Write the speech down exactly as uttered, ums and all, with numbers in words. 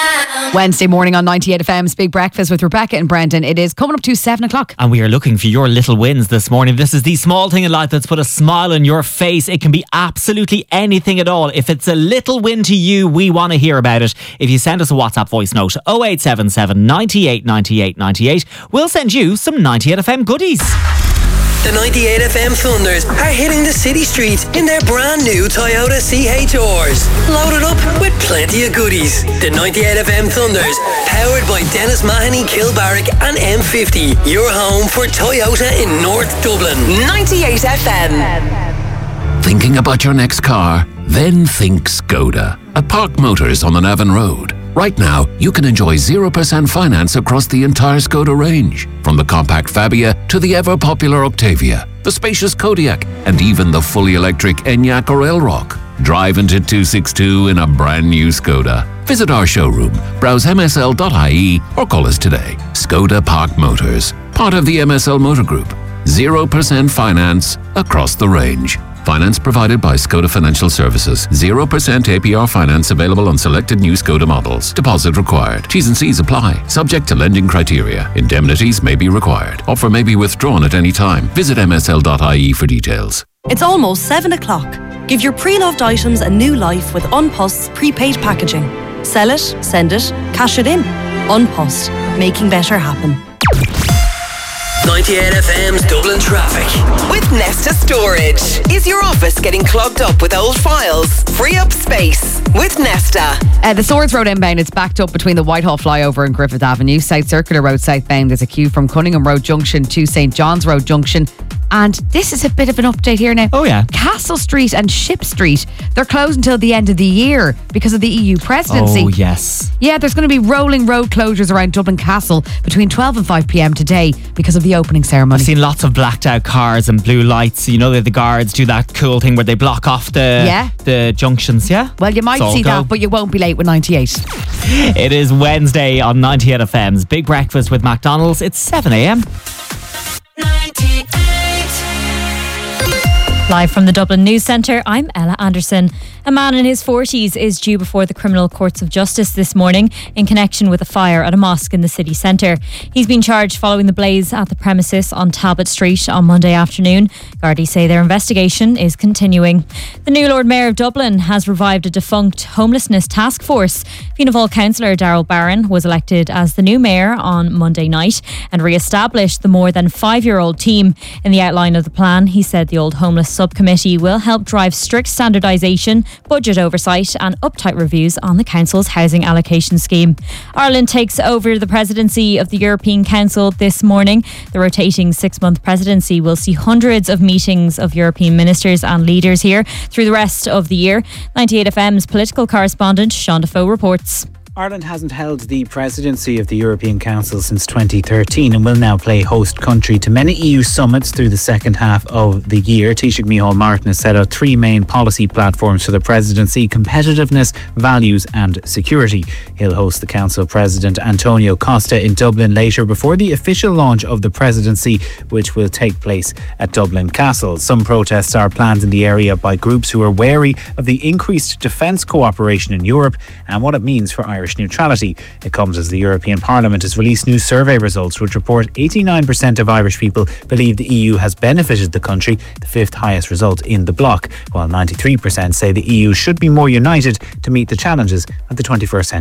M. Wednesday morning on ninety-eight F M's Big Breakfast with Rebecca and Brendan. It is coming up to seven o'clock. And we are looking for your little wins this morning. This is the small thing in life that's put a smile on your face. It can be absolutely anything at all. If it's a little win to you, we want to hear about it. If you send us a WhatsApp voice note, oh eight seven seven, ninety-eight, ninety-eight, ninety-eight, we'll send you some ninety-eight F M goodies. The ninety-eight F M Thunders are hitting the city streets in their brand new Toyota C H Rs. Loaded up with plenty of goodies. The ninety-eight F M Thunders, powered by Dennis Mahoney, Kilbarrack and M fifty. Your home for Toyota in North Dublin. ninety-eight F M. Thinking about your next car? Then think Skoda. At Park Motors on the Navan Road. Right now, you can enjoy zero percent finance across the entire Skoda range. From the compact Fabia to the ever-popular Octavia, the spacious Kodiaq, and even the fully electric Enyaq or Elrock. Drive into two sixty-two in a brand new Skoda. Visit our showroom, browse m s l dot i e or call us today. Skoda Park Motors, part of the M S L Motor Group. zero percent finance across the range. Finance provided by Skoda Financial Services. zero percent A P R finance available on selected new Skoda models. Deposit required. T's and C's apply. Subject to lending criteria. Indemnities may be required. Offer may be withdrawn at any time. Visit m s l dot i e for details. It's almost seven o'clock. Give your pre-loved items a new life with Unpost's prepaid packaging. Sell it, send it, cash it in. Unpost. Making better happen. ninety-eight F M's Dublin traffic. With Nesta Storage. Is your office getting clogged up with old files? Free up space with Nesta. Uh, the Swords Road inbound, it's backed up between the Whitehall flyover and Griffith Avenue. South Circular Road southbound, there's a queue from Cunningham Road Junction to St John's Road Junction. And this is a bit of an update here now. Oh, yeah. Castle Street and Ship Street, they're closed until the end of the year because of the E U presidency. Oh, yes. Yeah, there's going to be rolling road closures around Dublin Castle between twelve and five p.m. today because of the opening ceremony. I've seen lots of blacked out cars and blue lights. You know that the guards do that cool thing where they block off the, yeah. the junctions, yeah? Well, you might see that, but you won't be late with ninety-eight. It is Wednesday on ninety-eight F M's Big Breakfast with McDonald's. It's seven a.m. Live from the Dublin News Centre, I'm Ella Anderson. A man in his forties is due before the criminal courts of justice this morning in connection with a fire at a mosque in the city centre. He's been charged following the blaze at the premises on Talbot Street on Monday afternoon. Gardaí say their investigation is continuing. The new Lord Mayor of Dublin has revived a defunct homelessness task force. Fianna Fáil councillor Darrell Barron was elected as the new mayor on Monday night and re-established the more than five-year-old team. In the outline of the plan, he said the Old Homeless Subcommittee will help drive strict standardisation, budget oversight and uptight reviews on the Council's housing allocation scheme. Ireland takes over the presidency of the European Council this morning. The rotating six-month presidency will see hundreds of meetings of European ministers and leaders here through the rest of the year. ninety-eight F M's political correspondent Sean Defoe reports. Ireland hasn't held the presidency of the European Council since twenty thirteen and will now play host country to many E U summits through the second half of the year. Taoiseach Micheál Martin has set out three main policy platforms for the presidency: competitiveness, values and security. He'll host the Council President Antonio Costa in Dublin later before the official launch of the presidency, which will take place at Dublin Castle. Some protests are planned in the area by groups who are wary of the increased defence cooperation in Europe and what it means for Irish Irish neutrality. It comes as the European Parliament has released new survey results which report eighty-nine percent of Irish people believe the E U has benefited the country, the fifth highest result in the bloc, while ninety-three percent say the E U should be more united to meet the challenges of the twenty-first century.